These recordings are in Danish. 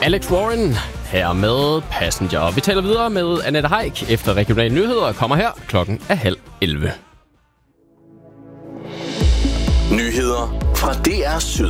Alex Warren her med Passenger. Vi taler videre med Annette Haik efter regionale nyheder. Kommer her klokken 10:30. Nyheder fra DR Syd.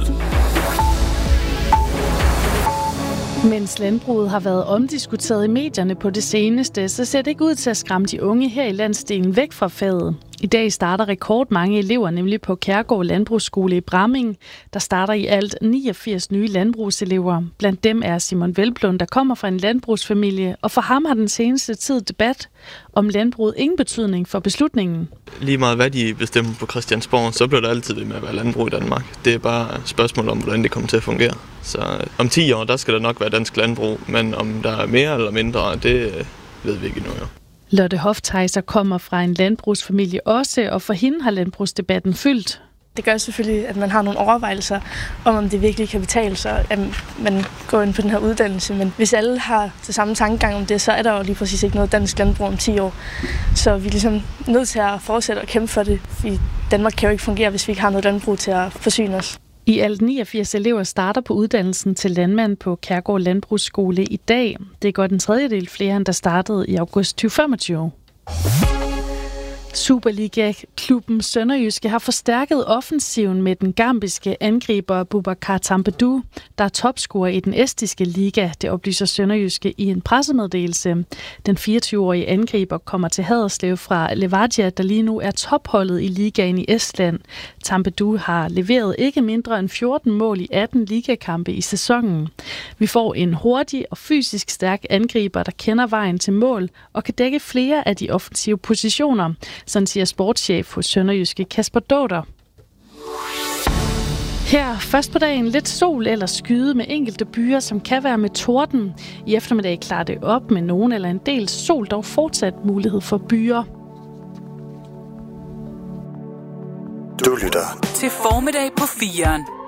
Mens landbruget har været omdiskuteret i medierne på det seneste, så ser det ikke ud til at skræmme de unge her i landsdelen væk fra faget. I dag starter rekordmange elever nemlig på Kærgård Landbrugsskole i Bramming. Der starter i alt 89 nye landbrugselever. Blandt dem er Simon Velblund, der kommer fra en landbrugsfamilie, og for ham har den seneste tid debat om landbruget ingen betydning for beslutningen. Lige meget hvad de bestemmer på Christiansborg, så bliver der altid ved med at være landbrug i Danmark. Det er bare et spørgsmål om, hvordan det kommer til at fungere. Så om 10 år, der skal der nok være dansk landbrug, men om der er mere eller mindre, det ved vi ikke endnu. Lotte Hoftejser kommer fra en landbrugsfamilie også, og for hende har landbrugsdebatten fyldt. Det gør selvfølgelig, at man har nogle overvejelser om det virkelig kan betale sig, at man går ind på den her uddannelse. Men hvis alle har det samme tankegang om det, så er der jo lige præcis ikke noget dansk landbrug om 10 år. Så vi er ligesom nødt til at fortsætte og kæmpe for det. Fordi Danmark kan jo ikke fungere, hvis vi ikke har noget landbrug til at forsyne os. I alt 89 elever starter på uddannelsen til landmand på Kærgård Landbrugsskole i dag. Det er godt en tredjedel flere, end der startede i august 2025. Superliga-klubben Sønderjyske har forstærket offensiven med den gambiske angriber Boubacar Tambadou, der er topscorer i den estiske liga, det oplyser Sønderjyske i en pressemeddelelse. Den 24-årige angriber kommer til Haderslev fra Levadia, der lige nu er topholdet i ligaen i Estland. Tambadou har leveret ikke mindre end 14 mål i 18 ligakampe i sæsonen. Vi får en hurtig og fysisk stærk angriber, der kender vejen til mål og kan dække flere af de offensive positioner. Sådan siger sportschef hos Sønderjyske Kasper Dåder. Her først på dagen lidt sol eller skyde med enkelte byer, som kan være med torden. I eftermiddag klarer det op med nogen eller en del sol, dog fortsat mulighed for byer. Du lytter til Formiddag på 4'eren.